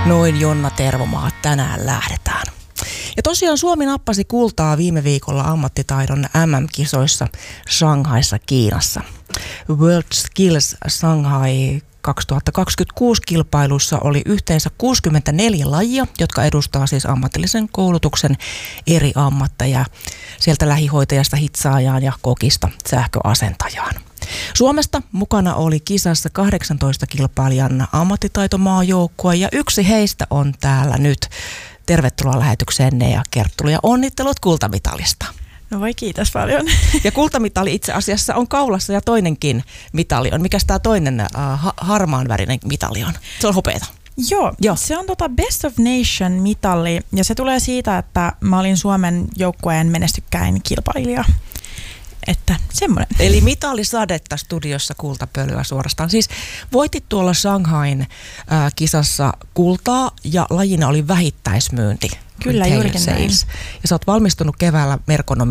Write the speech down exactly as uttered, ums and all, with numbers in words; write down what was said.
Noin Jonna Tervomaa, tänään lähdetään. Ja tosiaan Suomi nappasi kultaa viime viikolla ammattitaidon M M-kisoissa Shanghaissa Kiinassa. World Skills Shanghai kaksituhattakaksikymmentäkuusi kilpailuissa oli yhteensä kuusikymmentäneljä lajia, jotka edustaa siis ammatillisen koulutuksen eri ammatteja, sieltä lähihoitajasta hitsaajaan ja kokista sähköasentajaan. Suomesta mukana oli kisassa kahdeksantoista kilpailijan ammattitaitomaajoukkue ja yksi heistä on täällä nyt. Tervetuloa lähetykseen Nea Kerttulu ja onnittelut kultamitalista. No voi kiitos paljon. Ja kultamitali itse asiassa on kaulassa ja toinenkin mitali on. Mikäs tämä toinen äh, ha- harmaan värinen mitali on? Se on hopeata. Joo, Joo, se on tota Best of Nation mitali ja se tulee siitä, että mä olin Suomen joukkueen menestykkäin kilpailija. Että semmoinen. Eli mitalisadetta studiossa kultapölyä suorastaan. Siis voitit tuolla Shanghain äh, kisassa kultaa ja lajina oli vähittäismyynti. Kyllä, juurikin näin. Ja sä oot valmistunut keväällä merkonomi